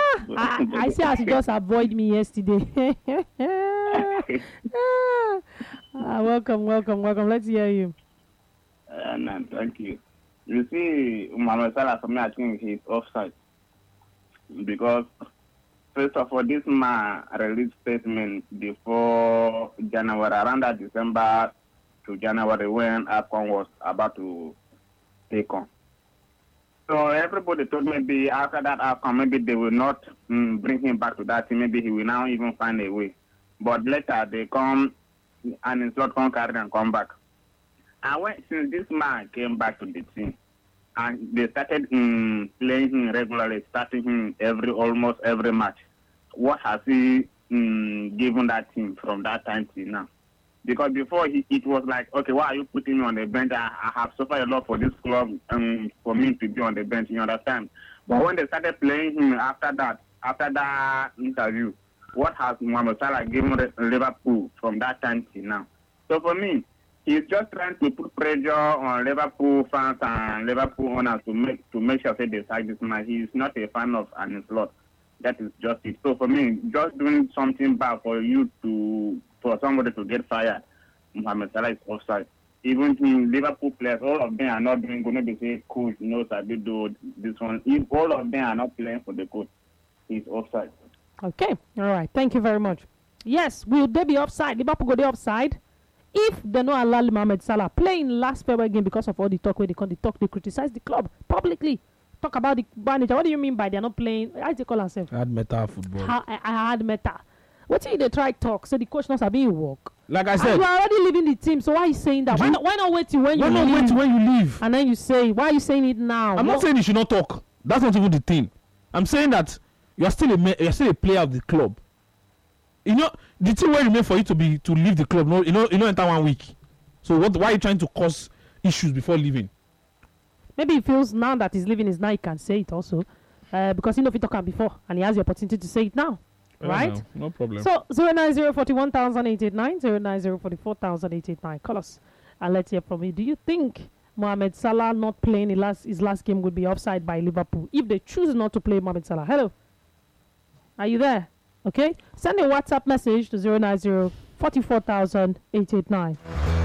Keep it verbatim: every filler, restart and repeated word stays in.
I, I see as you just avoid me yesterday. ah, welcome, welcome, welcome. Let's hear you. Uh, no, thank you. You see, Mohamed Salah, for me, I think he's offside. Because, first of all, this man released statement before January, around that December to January, when AFCON was about to take on. So everybody thought maybe after that AFCON, maybe they will not mm, bring him back to that team. Maybe he will now even find a way. But later, they come and it's not come carry and come back. And when, since this man came back to the team, and they started um, playing him regularly, starting him every almost every match, what has he um, given that team from that time till now? Because before he, it was like, okay, why are you putting me on the bench? I, I have suffered a lot for this club um, for me to be on the bench, you understand? But when they started playing him after that, after that interview, what has Mohamed Salah given Liverpool from that time till now? So for me, he's just trying to put pressure on Liverpool fans and Liverpool owners to make to make sure that they sack this man. He's not a fan of Arne Slot. That is just it. So for me, just doing something bad for you to for somebody to get fired, Mohamed Salah is offside. Even him, Liverpool players, all of them are not doing going to be say coach knows I did do this one. If all of them are not playing for the coach, he's offside. Okay, all right. Thank you very much. Yes, will they be offside? Liverpool go they offside? If they don't allow Mohamed Salah playing last February game because of all the talk where they come, they talk, they criticize the club publicly. Talk about the manager. What do you mean by they're not playing? How do they call themselves? Hard meta football. Ha, I, I had meta. What if they try talk? So the coach knows being work. Like I said, and you are already leaving the team. So why are you saying that? Why not, why not wait till when why you not leave? wait till when you leave? And then you say, why are you saying it now? I'm no. not saying you should not talk. That's not even the thing. I'm saying that you are still a you are still a player of the club. You know the thing will remain for you to be to leave the club. No, you know you know enter one week. So what? Why are you trying to cause issues before leaving? Maybe he feels now that he's leaving is now he can say it also, uh, because he know if he talk before and he has the opportunity to say it now, Yeah, right? no, no problem. So zero nine zero forty one thousand eight eight nine zero nine zero forty four thousand eight eight nine. Call us and let's hear from you. Do you think Mohamed Salah not playing his last his last game would be offside by Liverpool if they choose not to play Mohamed Salah? Hello, are you there? Okay, send a WhatsApp message to zero nine zero forty four thousand eight eight nine.